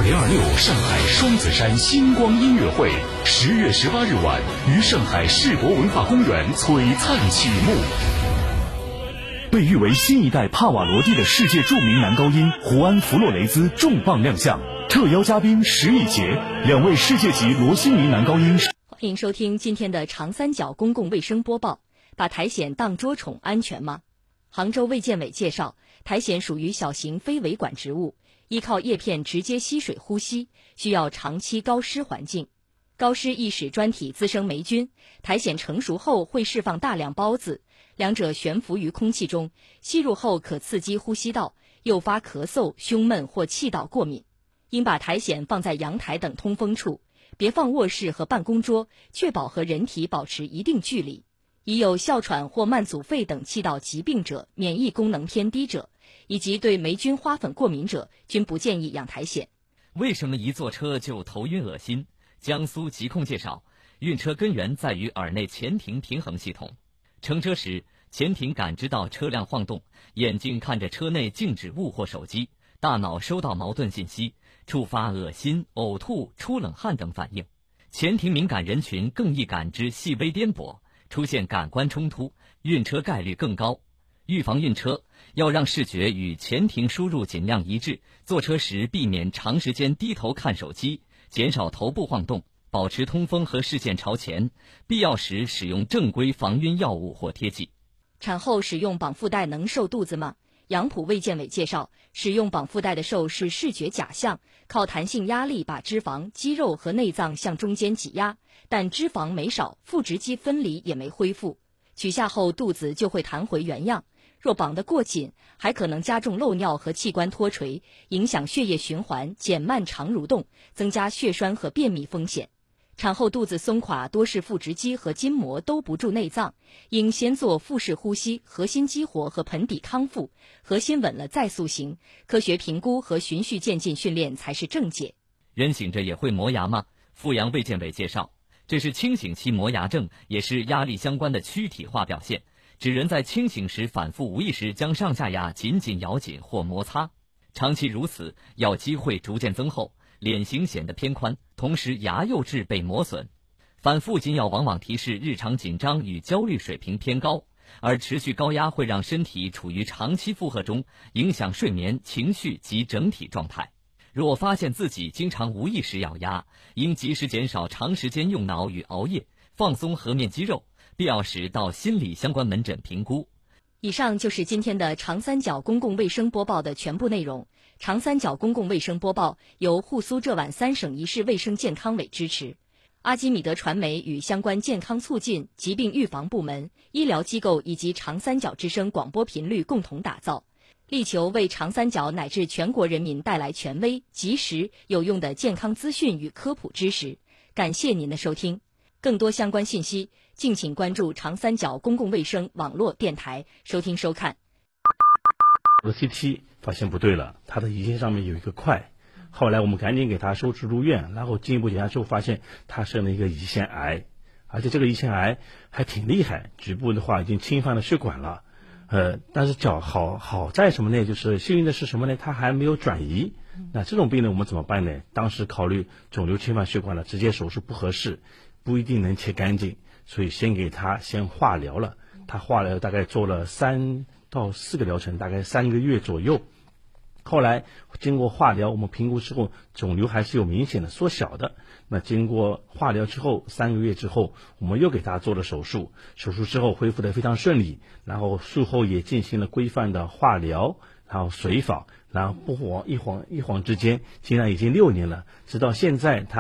2026上海双子山星光音乐会10月18日晚于上海世博文化公园璀璨启幕。被誉为新一代帕瓦罗蒂的世界著名男高音胡安·弗洛雷兹重磅亮相，特邀嘉宾石以洁，2位世界级罗西尼男高音。 欢迎收听今天的长三角公共卫生播报。把苔藓当捉宠安全吗？杭州卫健委介绍，苔藓属于小型非维管植物，依靠叶片直接吸水呼吸，需要长期高湿环境。高湿易使专体滋生霉菌，苔藓成熟后会释放大量孢子，两者悬浮于空气中，吸入后可刺激呼吸道，诱发咳嗽、胸闷或气道过敏。应把苔藓放在阳台等通风处，别放卧室和办公桌，确保和人体保持一定距离。已有哮喘或慢阻肺等气道疾病者、免疫功能偏低者，以及对霉菌花粉过敏者，均不建议养苔藓。 为什么一坐车就头晕恶心？江苏疾控介绍，晕车根源在于耳内前庭平衡系统。乘车时，前庭感知到车辆晃动，眼睛看着车内静止物或手机，大脑收到矛盾信息，触发恶心、呕吐、出冷汗等反应。前庭敏感人群更易感知细微颠簸，出现感官冲突，晕车概率更高。预防晕车，要让视觉与前庭输入尽量一致，坐车时避免长时间低头看手机，减少头部晃动，保持通风和视线朝前，必要时使用正规防晕药物或贴剂。 产后使用绑腹带能瘦肚子吗？杨浦卫健委介绍，使用绑腹带的瘦是视觉假象，靠弹性压力把脂肪、肌肉和内脏向中间挤压，但脂肪没少，腹直肌分离也没恢复，取下后肚子就会弹回原样。若绑得过紧，还可能加重漏尿和器官脱垂，影响血液循环，减慢肠蠕动，增加血栓和便秘风险。产后肚子松垮多是腹直肌和筋膜都不住内脏，应先做腹式呼吸、核心激活和盆底康复，核心稳了再塑形，科学评估和循序渐进训练才是正解。 人醒着也会磨牙吗？阜阳卫健委介绍，这是清醒期磨牙症，也是压力相关的躯体化表现，指人在清醒时反复无意识将上下牙紧紧咬紧或摩擦，长期如此，咬肌会逐渐增厚，脸型显得偏宽，同时牙釉质被磨损。反复紧咬往往提示日常紧张与焦虑水平偏高，而持续高压会让身体处于长期负荷中，影响睡眠、情绪及整体状态。若发现自己经常无意识咬牙，应及时减少长时间用脑与熬夜，放松颌面肌肉，必要时到心理相关门诊评估。 以上就是今天的长三角公共卫生播报的全部内容。长三角公共卫生播报由沪苏浙皖3省1市卫生健康委支持，阿基米德传媒与相关健康促进、疾病预防部门、医疗机构以及长三角之声广播频率共同打造，力求为长三角乃至全国人民带来权威、及时、有用的健康资讯与科普知识。感谢您的收听，更多相关信息敬请关注长三角公共卫生网络电台收听收看。 我的 CT 发现不对了，他的胰腺上面有一个块，后来我们赶紧给他收治入院，然后进一步检查之后发现他生了一个胰腺癌，而且这个胰腺癌还挺厉害，局部的话已经侵犯了血管了。但是好在什么呢？就是幸运的是什么呢？他还没有转移。那这种病呢，我们怎么办呢？当时考虑肿瘤侵犯血管了，直接手术不合适，不一定能切干净，所以先给他化疗了。他化疗大概做了3到4个疗程，大概3个月左右。后来经过化疗，我们评估之后，肿瘤还是有明显的缩小的。那经过化疗之后3个月之后，我们又给他做了手术，手术之后恢复得非常顺利，然后术后也进行了规范的化疗，然后随访，然后一晃之间，竟然已经6年了，直到现在他